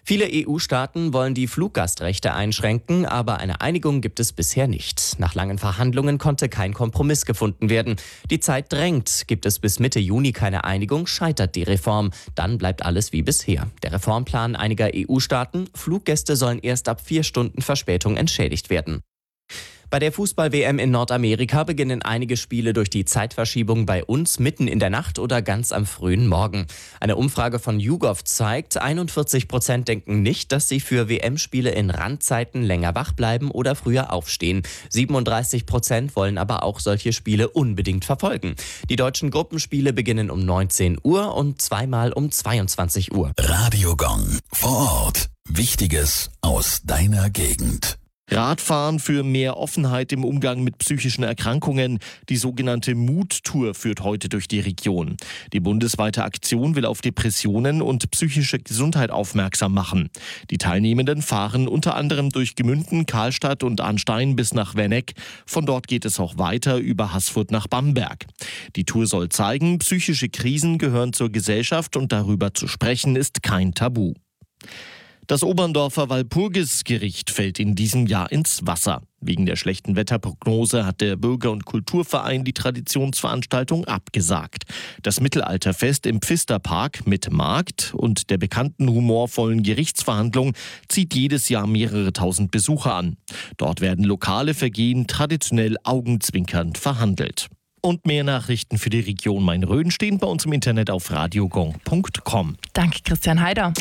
Viele EU-Staaten wollen die Fluggastrechte einschränken, aber eine Einigung gibt es bisher nicht. Nach langen Verhandlungen konnte kein Kompromiss gefunden werden. Die Zeit drängt. Gibt es bis Mitte Juni keine Einigung, scheitert die Reform. Dann bleibt alles wie bisher. Der Reformplan einiger EU-Staaten: Fluggäste sollen erst ab 4 Stunden Verspätung entschädigt werden. Bei der Fußball-WM in Nordamerika beginnen einige Spiele durch die Zeitverschiebung bei uns mitten in der Nacht oder ganz am frühen Morgen. Eine Umfrage von YouGov zeigt, 41% denken nicht, dass sie für WM-Spiele in Randzeiten länger wach bleiben oder früher aufstehen. 37% wollen aber auch solche Spiele unbedingt verfolgen. Die deutschen Gruppenspiele beginnen um 19 Uhr und zweimal um 22 Uhr. Radio Gong. Vor Ort. Wichtiges aus deiner Gegend. Radfahren für mehr Offenheit im Umgang mit psychischen Erkrankungen. Die sogenannte Mut-Tour führt heute durch die Region. Die bundesweite Aktion will auf Depressionen und psychische Gesundheit aufmerksam machen. Die Teilnehmenden fahren unter anderem durch Gemünden, Karlstadt und Arnstein bis nach Wenneck. Von dort geht es auch weiter über Haßfurt nach Bamberg. Die Tour soll zeigen, psychische Krisen gehören zur Gesellschaft und darüber zu sprechen ist kein Tabu. Das Oberndorfer Walpurgisgericht fällt in diesem Jahr ins Wasser. Wegen der schlechten Wetterprognose hat der Bürger- und Kulturverein die Traditionsveranstaltung abgesagt. Das Mittelalterfest im Pfisterpark mit Markt und der bekannten humorvollen Gerichtsverhandlung zieht jedes Jahr mehrere tausend Besucher an. Dort werden lokale Vergehen traditionell augenzwinkernd verhandelt. Und mehr Nachrichten für die Region Main-Rhön stehen bei uns im Internet auf radiogong.com. Danke, Christian Heider.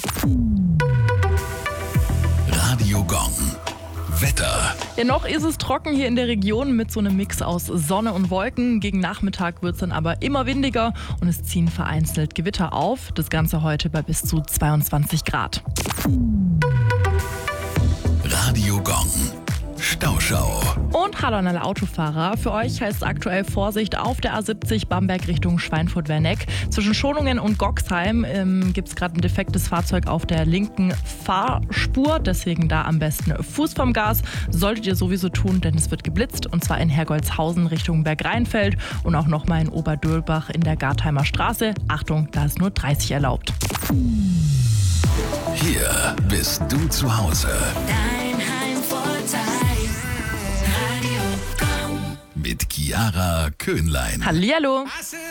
Radio Gong. Wetter. Ja, noch ist es trocken hier in der Region mit so einem Mix aus Sonne und Wolken. Gegen Nachmittag wird es dann aber immer windiger und es ziehen vereinzelt Gewitter auf. Das Ganze heute bei bis zu 22 Grad. Radio Gong. Stauschau. Und hallo an alle Autofahrer. Für euch heißt aktuell Vorsicht auf der A70 Bamberg Richtung Schweinfurt-Werneck. Zwischen Schonungen und Goxheim gibt es gerade ein defektes Fahrzeug auf der linken Fahrspur. Deswegen da am besten Fuß vom Gas. Solltet ihr sowieso tun, denn es wird geblitzt. Und zwar in Hergolzhausen Richtung Bergrheinfeld und auch nochmal in Oberdölbach in der Gartheimer Straße. Achtung, da ist nur 30 erlaubt. Hier bist du zu Hause. Mit Chiara Köhnlein. Hallihallo.